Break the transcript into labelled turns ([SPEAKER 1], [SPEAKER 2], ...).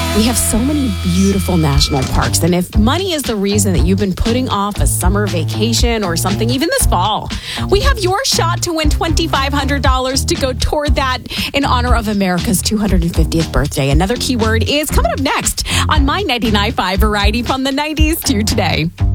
[SPEAKER 1] We have so many beautiful national parks, and if money is the reason that you've been putting off a summer vacation or something, even this fall, we have your shot to win $2,500 to go toward that in honor of America's 250th birthday. Another keyword is coming up next on My 99.5 Variety from the 90s to today.